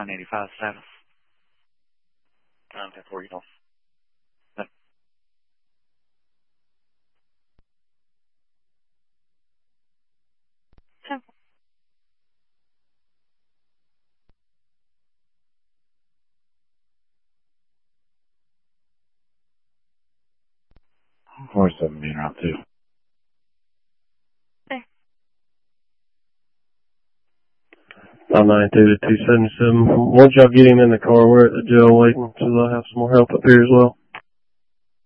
985 status. 910-4, you know. Four 7 being route 2. Okay. 592 to 277. Once y'all get him in the car, we're at the jail waiting, so they'll have some more help up here as well.